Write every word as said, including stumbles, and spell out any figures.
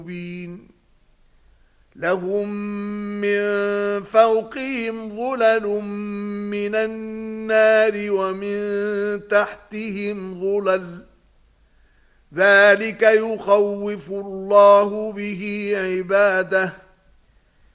مبين لهم من فوقهم ظلل من النار ومن تحتهم ظلل ذلك يخوف الله به عباده